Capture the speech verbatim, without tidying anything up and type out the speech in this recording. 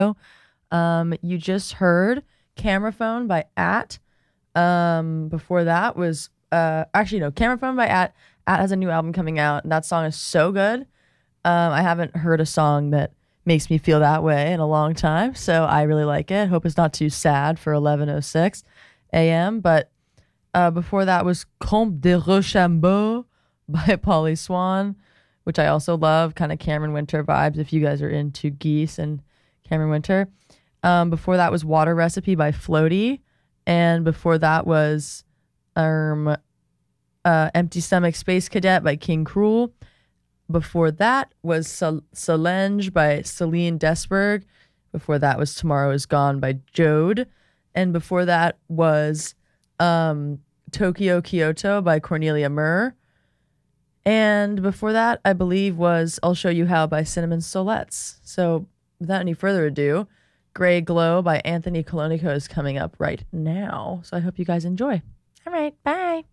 Um, you just heard Camera Phone by At. Um, before that was uh actually no, Camera Phone by At. At has a new album coming out, and that song is so good. Um, I haven't heard a song that makes me feel that way in a long time, so I really like it. Hope it's not too sad for eleven oh six a m. But uh, before that was Comte de Rochambeau by Polly Swan, which I also love, kind of Cameron Winter vibes if you guys are into Geese and Cameron Winter. Um, before that was Water Recipe by Floaty, and before that was um, uh, Empty Stomach Space Cadet by King Cruel. Before that was Sol- Solange by Celine Desberg. Before that was Tomorrow Is Gone by Jode. And before that was um, Tokyo Kyoto by Cornelia Murr. And before that, I believe, was I'll Show You How by Cinnamon Solettes. So without any further ado, Gray Glow by Anthony Colonico is coming up right now. So I hope you guys enjoy. All right, bye.